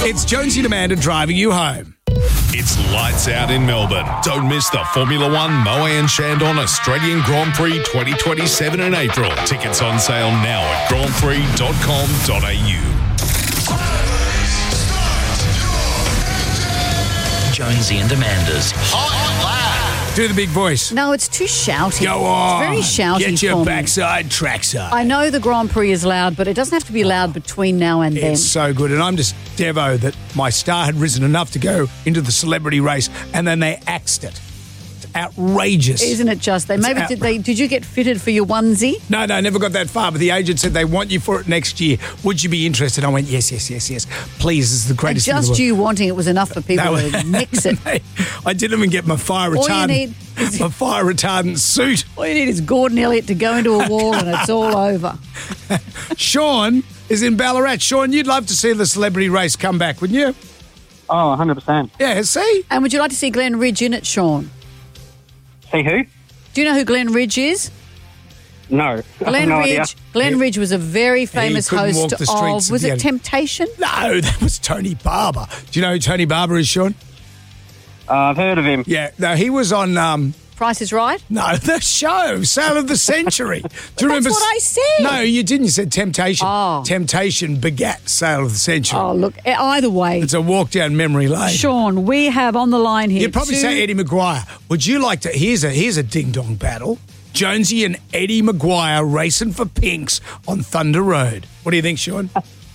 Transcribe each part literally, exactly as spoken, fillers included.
It's Jonesy and Amanda driving you home. It's lights out in Melbourne. Don't miss the Formula One Moe and Chandon Australian Grand Prix twenty twenty-seven in April. Tickets on sale now at grand prix dot com dot a u. Jonesy and Amanda's Hot Lap. Do the big voice. No, it's too shouty. Go on. It's very shouty Get your for me. backside trackside. I know the Grand Prix is loud, but it doesn't have to be loud between now and then. It's so good. And I'm just devo that my star had risen enough to go into the celebrity race and then they axed it. It's outrageous. Isn't it just? They It's maybe out- did they did you get fitted for your onesie? No, no, never got that far. But the agent said they want you for it next year. Would you be interested? I went, yes, yes, yes, yes. Please, this is the And greatest thing in the just world. you wanting it was enough for people No. to mix it. I didn't even get my fire All you retardant. need is- my fire retardant suit. All you need is Gordon Elliott to go into a wall and it's all over. Sean is in Ballarat. Sean, you'd love to see the celebrity race come back, wouldn't you? Oh, one hundred percent. Yeah, see? And would you like to see Glenn Ridge in it, Sean? See who? Do you know who Glenn Ridge is? No. I have Glenn no Ridge. idea. Glenn Ridge was a very famous couldn't host walk the streets of. Was of it the- Temptation? No, that was Tony Barber. Do you know who Tony Barber is, Sean? Uh, I've heard of him. Yeah, no, he was on, um, Price is Right. no, the show, Sale of the Century. Do you remember? That's what I said. No, you didn't. You said Temptation. Oh. Temptation begat Sale of the Century. Oh, look. e- Either way, It's a walk down memory lane. Sean, we have on the line here. You'd probably two- say Eddie Maguire. Would you like to? Here's a here's a ding dong battle. Jonesy and Eddie Maguire racing for pinks on Thunder Road. What do you think, Sean?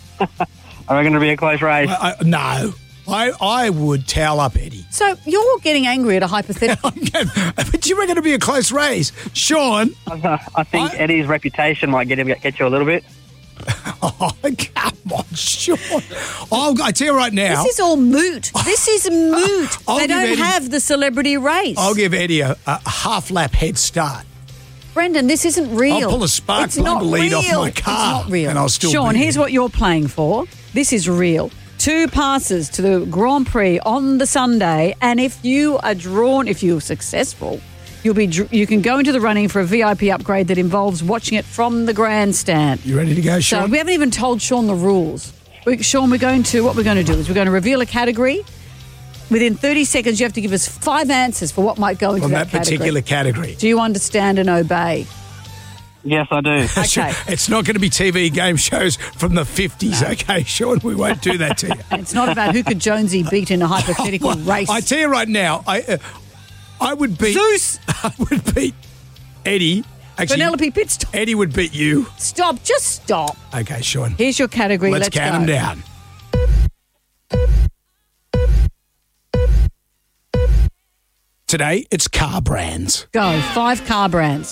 I reckon it'll be a close race. I, I, no, I I would towel up Eddie. So you're getting angry at a hypothetical. But you reckon it'll be a close race, Sean? I think I- Eddie's reputation might get him get you a little bit. Oh, come on, Sean. I'll, I tell you right now. This is all moot. This is moot. I'll they give don't Eddie- have the celebrity race. I'll give Eddie a, a half lap head start. Brendan, this isn't real. I'll pull a spark It's plug not lead off real. my car It's not real. and I'll still Sean, beat here's him. what you're playing for. This is real. Two passes to the Grand Prix on the Sunday, and if you are drawn, if you're successful, you'll be dr- you can go into the running for a V I P upgrade that involves watching it from the grandstand. You ready to go, So Sean? we haven't even told Sean the rules. We, Sean, we're going to what we're going to do is we're going to reveal a category. Within thirty seconds, you have to give us five answers for what might go into On that, that particular category. Do you understand and obey? Yes, I do. Okay. It's not going to be T V game shows from the fifties, okay, Sean? We won't do that to you. It's not about who could Jonesy beat in a hypothetical race. I tell you right now, I uh, I would beat Zeus! I would beat Eddie. Actually, Penelope Pitstop. Eddie would beat you. Stop. Just stop. Okay, Sean. Here's your category. Let's, Let's count go. them down. Today, it's car brands. Go. Five car brands.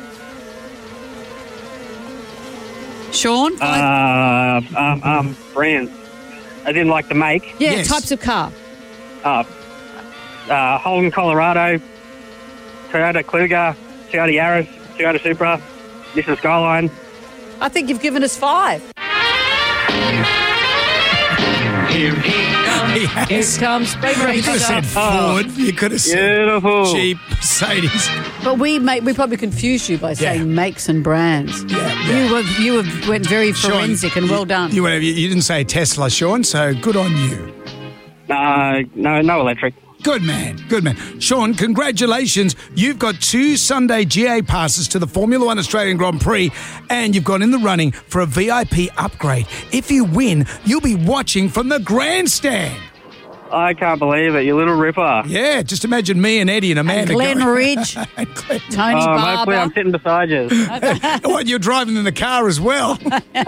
Sean? Five. Uh, um, um, brands. I didn't like the make. yeah, yes. types of car. Uh, uh, Holden, Colorado, Toyota Kluger, Toyota Yaris, Toyota Supra, Nissan Skyline. I think you've given us five. He has. Here comes Speed You Racer. could have said Ford. You could have said Beautiful. Jeep, Mercedes. But we made, we probably confused you by saying Yeah. makes and brands. Yeah, yeah. You were you were, went very forensic Sean, and well you- done. You, whatever, you, you didn't say Tesla, Sean, so good on you. Uh, no, no electric. Good man, good man. Sean, congratulations. You've got two Sunday G A passes to the Formula One Australian Grand Prix and you've gone in the running for a V I P upgrade. If you win, you'll be watching from the grandstand. I can't believe it, you little ripper. Yeah, just imagine me and Eddie and Amanda. Glenn going- Ridge. And Glenn- Tony Oh, hopefully I'm Barber. sitting beside you. What, you're driving in the car as well.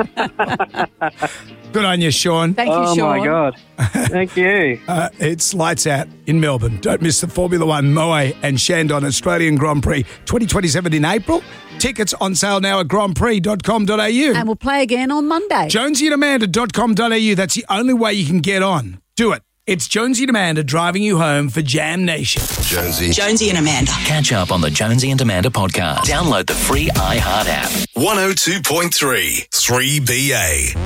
Good on you, Sean. Thank you, Oh, Sean. my God. Thank you. Uh, it's lights out in Melbourne. Don't miss the Formula One Moe and Chandon Australian Grand Prix twenty twenty-seven in April. Tickets on sale now at grand prix dot com dot a u. And we'll play again on Monday. jonesy and amanda dot com dot a u. That's the only way you can get on. Do it. It's Jonesy and Amanda driving you home for Jam Nation. Jonesy. Jonesy and Amanda. Catch up on the Jonesy and Amanda podcast. Download the free iHeart app. one oh two point three, three B A.